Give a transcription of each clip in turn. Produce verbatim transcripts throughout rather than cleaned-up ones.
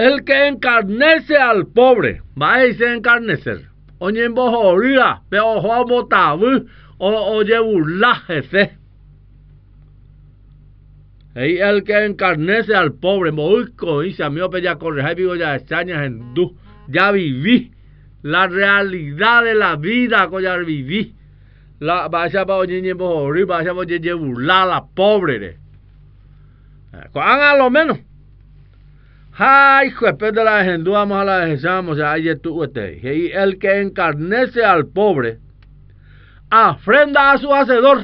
El que encarnece al pobre, va a decir encarnecer. Oye, en bojoría, pero Juan Botabu, oye, burlájese. Y el que encarnece al pobre, moico, y se me ya corre, vivo ya extrañas en du, ya viví la realidad de la vida, que ya viví. La vaya para oye, en bojoría, vaya para oye, burlar a la pobre. Hagan lo menos. Ay, hijo de la gente, vamos a la dejamos, ahí tú este. Y el que encarnece al pobre, afrenda a su hacedor.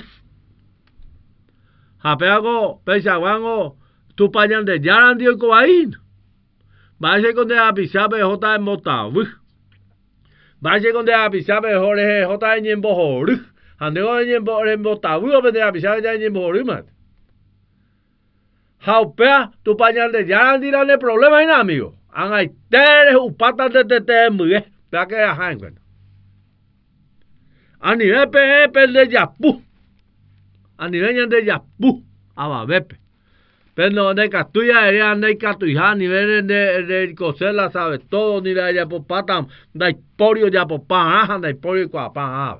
Japeago, pechaguango, tu pañal de yaran dio coaín. Vaya con de apisabe jota en motabu. Vaya con de apisabe jore jota en bojoru. Andego en botabu, o de apisabe ya en bojoru, man. Jaupea, tu pañal de yaran dirán el problema en amigo. An hay teres upatas de tete muye. Vea que ajá, a nivel P E P de Yapú. A nivel de Yapú. A Babepe. Pero no de Catuya, era de Catuya, a nivel de, de Cosela, sabe todo, ni de Yapopata, de Iporio Yapopá, ajá, de Iporio Cuapá.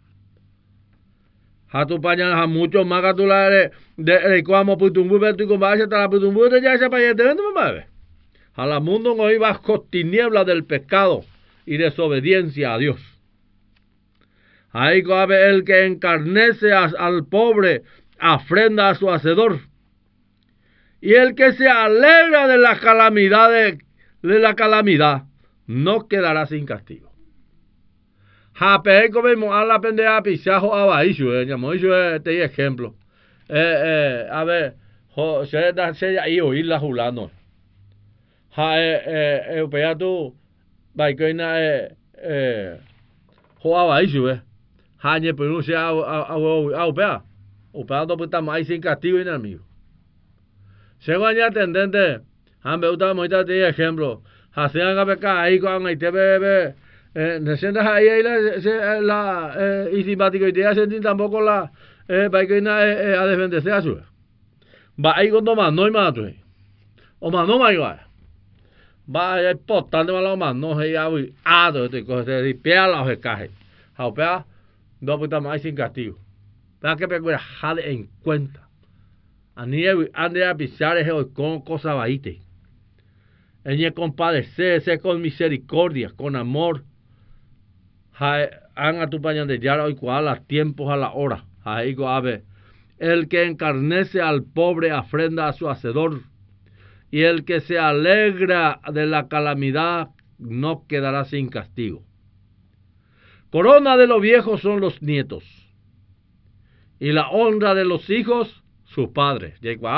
A tu pañal, a muchos más catulares de Cuamo Putumbu, pero tu combate hasta la Putumbu de ya se pañete, ¿dónde me mueve? A la mundo no iba con tinieblas del pecado y desobediencia a Dios. Ahí cabe el que encarnece a, al pobre, afrenda a su hacedor. Y el que se alegra de la calamidad, de, de la calamidad, no quedará sin castigo. Jape como a la pendeja pisajo a baixo, eh, llamó este ejemplo. Eh, eh, a ver, se da se ahí oír la julano. Ja eh eh eh tú, baikoina eh eh, jo a baixo, eh. Hañe pronuncia a a a upea. Upea no puta más sin castigo y enemigo. Según ya tendente, han me gusta mucho este ejemplo. Hacían a pecar ahí con el T V B. Eh, se sienta ahí la la eh y simpático y te hacen tampoco la eh para que na eh, a defenderse a su. Va ahí cuando más no hay más tú. O más no más igual. Va es importante más lo más no se ya voy a todo este cosa de pea la ojecaje. Haupea no puta más sin castigo. Para que pegar jale en cuenta. Ani ande a pisar es con cosa baite. Ella compadecerse con misericordia, con amor. Han a tu pañal de yara hoy cual a tiempos a la hora. Ahí ave. El que encarnece al pobre afrenda a su hacedor. Y el que se alegra de la calamidad no quedará sin castigo. Corona de los viejos son los nietos. Y la honra de los hijos, sus padres.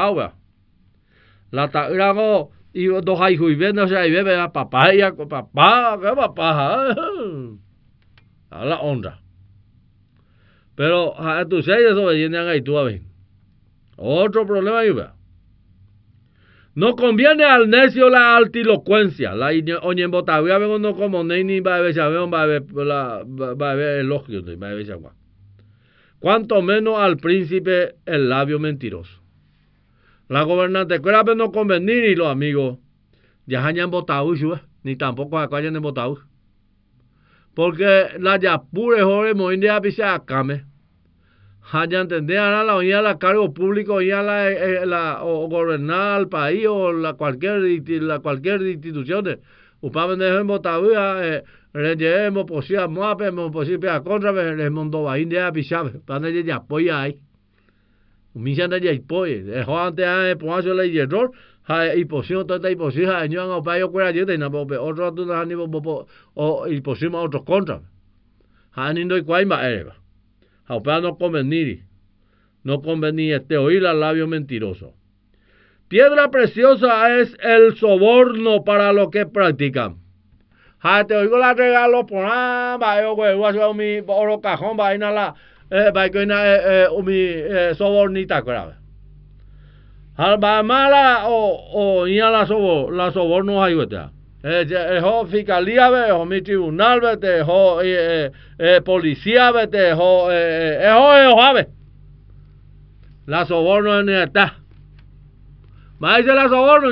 La tagrago y dos hijos y ven, o sea, y bebe a papá, y a papá, que papá, a la honra. Pero a tu seis desobedientes ahí tú a ver. Otro problema ahí va. No conviene al necio la altilocuencia, la oñembotavia vengo no como ni va a ver saber va a ver la va a ver elogio, va a ver agua. Cuanto menos al príncipe el labio mentiroso. La gobernante cuera no convenir y los amigos ya hayan votado ni tampoco acá hayan votado. Porque la yapure jore moinde a pisar came. Hayan entender a la oía la cargo público y a la, eh, la o gobernar al país o la cualquier la cualquier institución. Upamen de votado eh reyemos posia moape mo posible a contra el mundo va india a pisar para de ya apoya ahí. Umisan de ya apoye. Dejó antes a ponerse la error. Ha imposición toda imposición año a payo cuera yo de na otro tú no ni o imposición a otros contra. Ha ni no igual va era. Ha no convenir. No convenir este oír al labio mentiroso. Piedra preciosa es el soborno para los que practican. Ha te oigo la regalo por ah va yo güey voy a mi oro cajón va ina la eh va que ina eh mi sobornita grave. Alba mala o o ya la sobor la soborno hay otra. Eh eh fiscalía ve o mi tribunal ve te ho eh eh policía ve te ho eh eh ho eh la soborno en esta. Va a la soborno